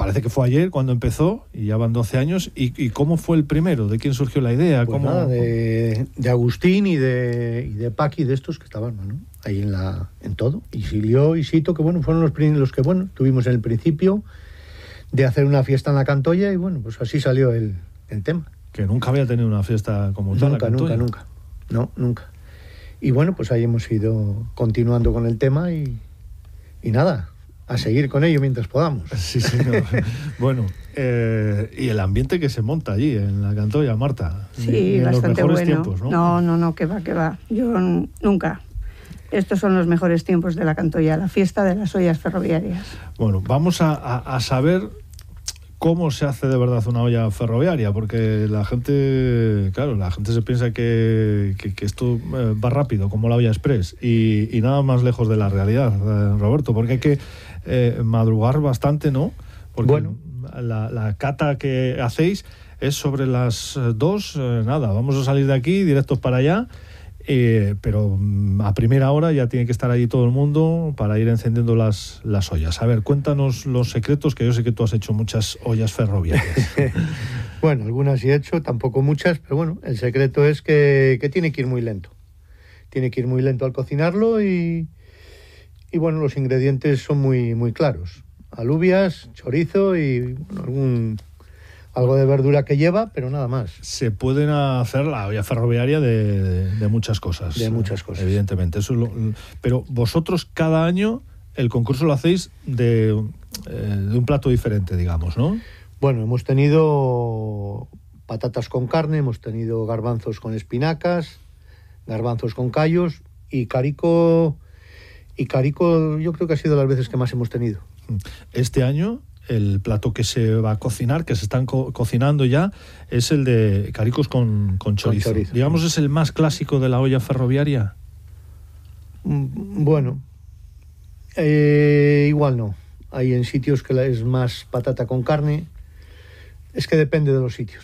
parece que fue ayer cuando empezó, y ya van 12 años. ¿Y cómo fue el primero? ¿De quién surgió la idea? Pues nada, de Agustín y de Paqui, de estos que estaban, ¿no? Ahí en todo. Y Silio y Sito, que bueno, fueron los que, bueno, tuvimos en el principio de hacer una fiesta en la Cantoya, y bueno, pues así salió el tema. Que nunca había tenido una fiesta como tal. Nunca. No, nunca. Y bueno, pues ahí hemos ido continuando con el tema y nada, a seguir con ello mientras podamos. Sí, señor. Bueno, y el ambiente que se monta allí en la Cantoya, Marta. Sí, bastante los mejores bueno. Tiempos, ¿no? No, que va. Yo nunca. Estos son los mejores tiempos de la Cantoya, la fiesta de las ollas ferroviarias. Bueno, vamos a saber cómo se hace de verdad una olla ferroviaria, porque la gente se piensa que esto va rápido, como la olla express, y nada más lejos de la realidad, Roberto, porque hay que madrugar bastante, ¿no? Porque bueno, la cata que hacéis es sobre las 2, vamos a salir de aquí, directos para allá, pero a primera hora ya tiene que estar allí todo el mundo para ir encendiendo las ollas. A ver, cuéntanos los secretos, que yo sé que tú has hecho muchas ollas ferroviarias. Bueno, algunas sí he hecho, tampoco muchas, pero bueno, el secreto es que tiene que ir muy lento. Tiene que ir muy lento al cocinarlo y bueno, los ingredientes son muy, muy claros. Alubias, chorizo y bueno, algo de verdura que lleva, pero nada más. Se pueden hacer la olla ferroviaria de muchas cosas. De muchas cosas. Evidentemente. Pero vosotros cada año el concurso lo hacéis de un plato diferente, digamos, ¿no? Bueno, hemos tenido patatas con carne, hemos tenido garbanzos con espinacas, garbanzos con callos y carico yo creo que ha sido las veces que más hemos tenido. Este año el plato que se va a cocinar, que se están cocinando ya, es el de caricos con chorizo. Digamos, ¿es el más clásico de la olla ferroviaria? Bueno, igual no. Hay en sitios que es más patata con carne. Es que depende de los sitios.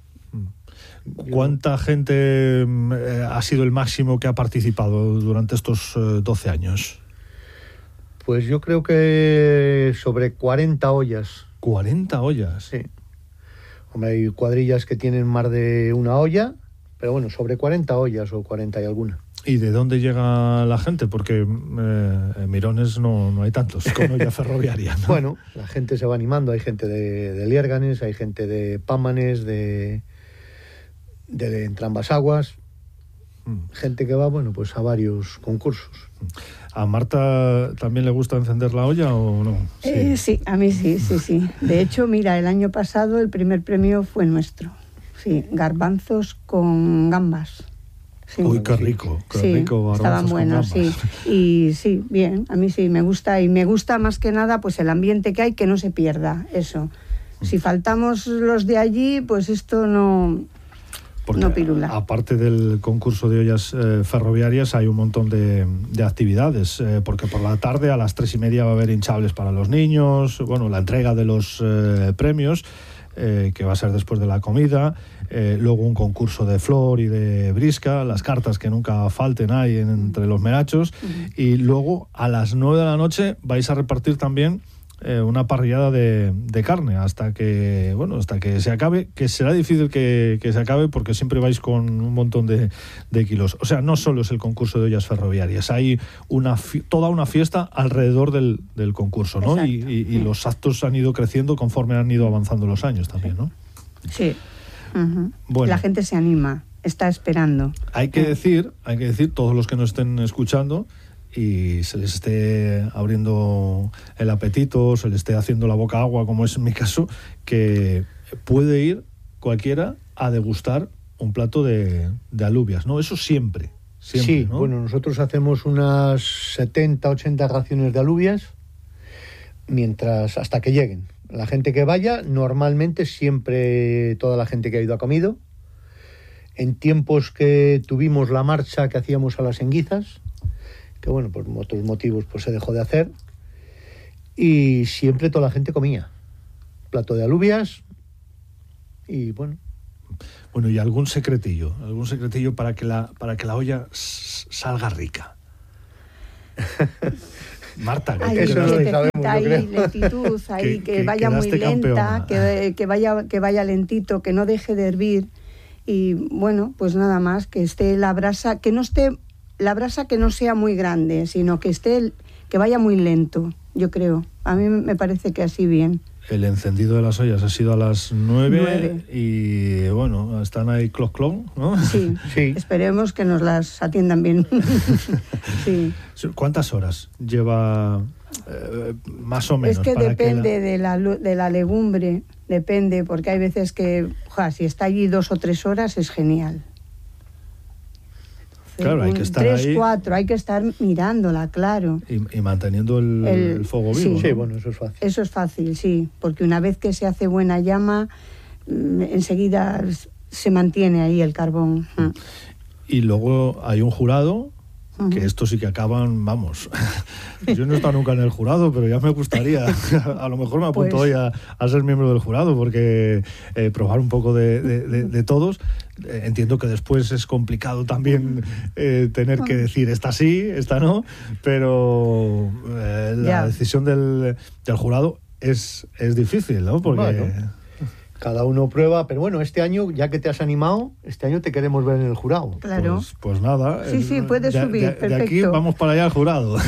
¿Cuánta gente ha sido el máximo que ha participado durante estos 12 años? Pues yo creo que sobre 40 ollas. ¿40 ollas? Sí. Hombre, hay cuadrillas que tienen más de una olla, pero bueno, sobre 40 ollas o 40 y alguna. ¿Y de dónde llega la gente? Porque en Mirones no hay tantos con olla ferroviaria, ¿no? Bueno, la gente se va animando. Hay gente de Liérganes, hay gente de Pámanes, de Entrambas Aguas. Gente que va, bueno, pues a varios concursos. ¿A Marta también le gusta encender la olla o no? Sí, a mí sí. De hecho, mira, el año pasado el primer premio fue nuestro. Sí, garbanzos con gambas. Sí. Uy, qué rico, rico. Estaban buenos, sí. Y sí, bien, a mí sí me gusta. Y me gusta más que nada pues el ambiente que hay, que no se pierda eso. Si faltamos los de allí, pues esto no... Porque no pirula. Aparte del concurso de ollas ferroviarias hay un montón de actividades, porque por la tarde a las 3:30 va a haber hinchables para los niños, bueno, la entrega de los premios, que va a ser después de la comida, luego un concurso de flor y de brisca, las cartas que nunca falten ahí entre los merachos, y luego a las 9 de la noche vais a repartir también una parrillada de carne hasta que se acabe, que será difícil que se acabe porque siempre vais con un montón de kilos. O sea, no solo es el concurso de ollas ferroviarias, hay toda una fiesta alrededor del concurso, ¿no? Y los actos han ido creciendo conforme han ido avanzando los años también, ¿no? Sí. Bueno. La gente se anima, está esperando. Hay que decir, todos los que nos estén escuchando y se les esté abriendo el apetito, se les esté haciendo la boca agua, como es en mi caso, que puede ir cualquiera a degustar un plato de alubias, ¿no? Eso siempre, sí, ¿no? Bueno, nosotros hacemos unas 70, 80 raciones de alubias hasta que lleguen. La gente que vaya, normalmente siempre toda la gente que ha ido ha comido. En tiempos que tuvimos la marcha que hacíamos a las Enguizas, que bueno, por otros motivos pues se dejó de hacer, y siempre toda la gente comía plato de alubias y bueno, y algún secretillo para que la olla salga rica. Marta, Hay eso no lo sabemos, yo ahí, creo. lentitud, ahí, que vaya muy quedaste lenta, campeona. que vaya lentito, que no deje de hervir. Y bueno, pues nada más, que esté la brasa, que no sea muy grande, sino que vaya muy lento, yo creo. A mí me parece que así bien. El encendido de las ollas ha sido a las 9 y bueno, están ahí cloc, ¿no? Sí, Sí. Esperemos que nos las atiendan bien. Sí. ¿Cuántas horas lleva más o menos? Es que para depende de la legumbre, depende, porque hay veces que, si está allí 2 o 3 horas es genial. Claro, hay que estar 3, ahí 4, hay que estar mirándola, claro. y manteniendo el fuego vivo. Sí. ¿no? Sí, bueno, eso es fácil. Eso es fácil, sí, porque una vez que se hace buena llama, enseguida se mantiene ahí el carbón. Y luego hay un jurado, que estos sí que acaban, vamos. Yo no he estado nunca en el jurado, pero ya me gustaría. A lo mejor me apunto hoy a ser miembro del jurado, porque probar un poco de todos. Entiendo que después es complicado también tener que decir esta sí, esta no, pero la decisión del jurado es difícil, ¿no? Porque... Bueno. Cada uno prueba, pero bueno, este año, ya que te has animado, este año te queremos ver en el jurado. Claro. Pues nada. Sí, puedes subir, perfecto. De aquí vamos para allá al jurado.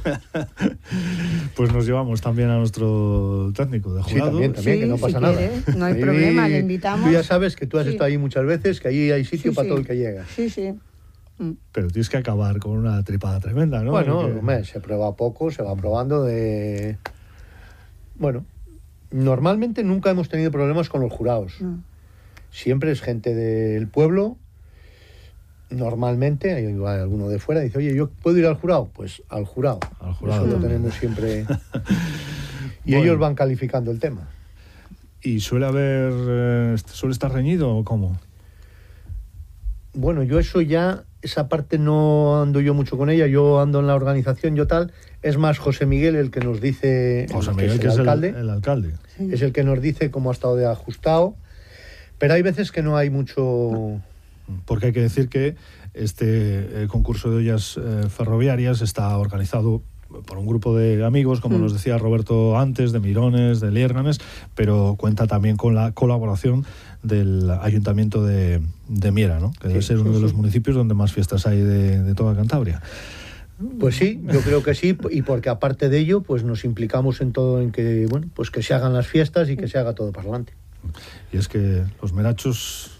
Pues nos llevamos también a nuestro técnico de jurado. Sí, también, que no pasa nada. No hay problema, le invitamos. Tú ya sabes que tú has estado ahí muchas veces, que allí hay sitio para todo el que llega. Sí. Pero tienes que acabar con una tripada tremenda, ¿no? Bueno, se prueba poco, se va probando de... Bueno... Normalmente nunca hemos tenido problemas con los jurados. No. Siempre es gente del pueblo. Normalmente hay alguno de fuera y dice, oye, ¿yo puedo ir al jurado? Pues al jurado. Eso lo tenemos siempre. Y bueno, ellos van calificando el tema. ¿Y suele estar reñido o cómo? Bueno, yo esa parte no ando yo mucho con ella, yo ando en la organización, es más José Miguel el que nos dice, José Miguel, que es el alcalde. Sí. Es el que nos dice cómo ha estado de ajustado, pero hay veces que no hay mucho... Porque hay que decir que este concurso de ollas ferroviarias está organizado por un grupo de amigos, como nos decía Roberto antes, de Mirones, de Liérganes, pero cuenta también con la colaboración del Ayuntamiento de Miera, ¿no? Que debe ser uno de los municipios donde más fiestas hay de toda Cantabria. Pues sí, yo creo que sí, y porque aparte de ello, pues nos implicamos en todo, en que, bueno, pues que se hagan las fiestas y que se haga todo para adelante. Y es que los merachos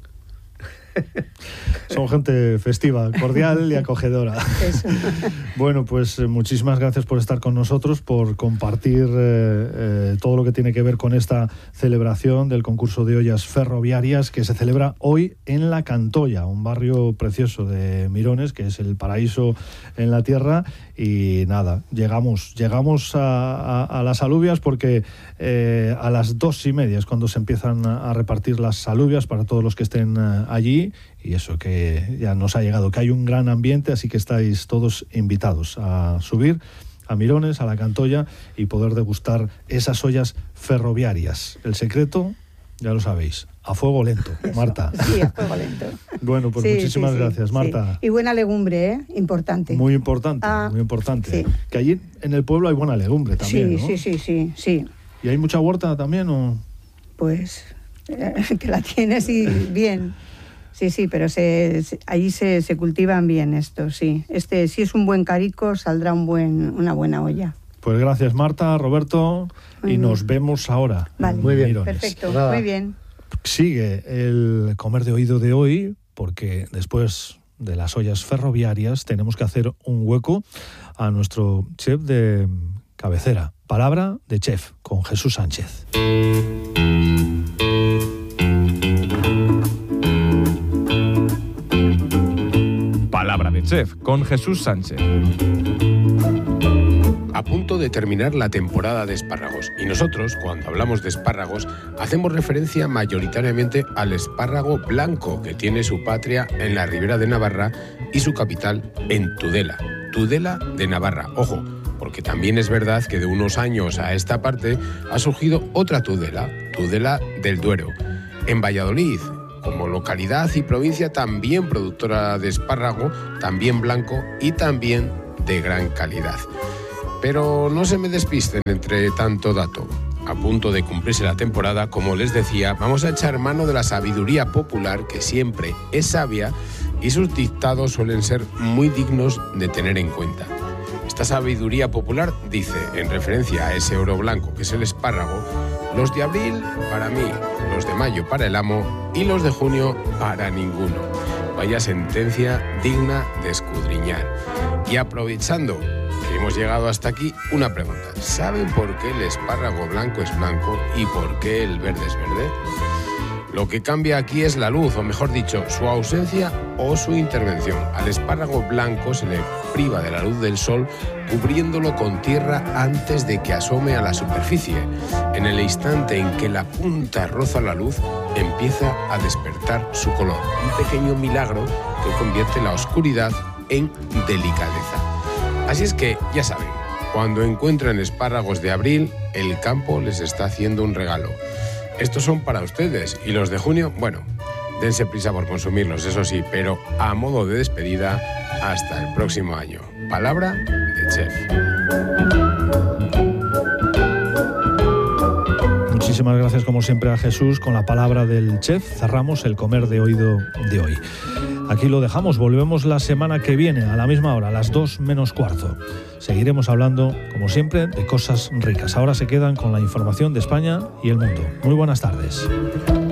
son gente festiva, cordial y acogedora. Eso. Bueno, pues muchísimas gracias por estar con nosotros, por compartir todo lo que tiene que ver con esta celebración del concurso de ollas ferroviarias que se celebra hoy en La Cantoya, un barrio precioso de Mirones, que es el paraíso en la tierra. Y nada, llegamos a las alubias porque a las 2:30 es cuando se empiezan a repartir las alubias para todos los que estén allí, y eso que ya nos ha llegado, que hay un gran ambiente, así que estáis todos invitados a subir a Mirones, a La Cantoya, y poder degustar esas ollas ferroviarias. El secreto, ya lo sabéis, a fuego lento, Marta. Sí, a fuego lento. Bueno, pues muchísimas gracias, Marta. Sí. Y buena legumbre, importante. Muy importante, muy importante. Sí. Que allí en el pueblo hay buena legumbre también, ¿no? Sí. ¿Y hay mucha huerta también o...? Pues que la tienes y bien. Sí, pero allí se cultivan bien estos, sí. Si es un buen carico, saldrá una buena olla. Pues gracias, Marta, Roberto, y nos vemos ahora. Vale, muy bien. Mirones. Perfecto, muy bien. Sigue el comer de oído de hoy, porque después de las ollas ferroviarias tenemos que hacer un hueco a nuestro chef de cabecera. Palabra de chef con Jesús Sánchez. Palabra de chef con Jesús Sánchez. A punto de terminar la temporada de espárragos, y nosotros, cuando hablamos de espárragos, hacemos referencia mayoritariamente al espárrago blanco, que tiene su patria en la Ribera de Navarra y su capital en Tudela de Navarra. Ojo, porque también es verdad que de unos años a esta parte ha surgido otra Tudela del Duero, en Valladolid, como localidad y provincia también productora de espárrago, también blanco y también de gran calidad. Pero no se me despisten entre tanto dato. A punto de cumplirse la temporada, como les decía, vamos a echar mano de la sabiduría popular, que siempre es sabia, y sus dictados suelen ser muy dignos de tener en cuenta. Esta sabiduría popular dice, en referencia a ese oro blanco que es el espárrago, los de abril para mí, los de mayo para el amo y los de junio para ninguno. Vaya sentencia digna de escudriñar. Y aprovechando que hemos llegado hasta aquí, una pregunta. ¿Saben por qué el espárrago blanco es blanco y por qué el verde es verde? Lo que cambia aquí es la luz, o mejor dicho, su ausencia o su intervención. Al espárrago blanco se le priva de la luz del sol, cubriéndolo con tierra antes de que asome a la superficie. En el instante en que la punta roza la luz, empieza a despertar su color. Un pequeño milagro que convierte la oscuridad en delicadeza. Así es que, ya saben, cuando encuentren espárragos de abril, el campo les está haciendo un regalo. Estos son para ustedes, y los de junio, bueno, dense prisa por consumirlos, eso sí, pero a modo de despedida, hasta el próximo año. Palabra de chef. Muchísimas gracias, como siempre, a Jesús. Con la palabra del chef cerramos el comer de oído de hoy. Aquí lo dejamos, volvemos la semana que viene a la misma hora, a las 2 menos cuarto. Seguiremos hablando, como siempre, de cosas ricas. Ahora se quedan con la información de España y el mundo. Muy buenas tardes.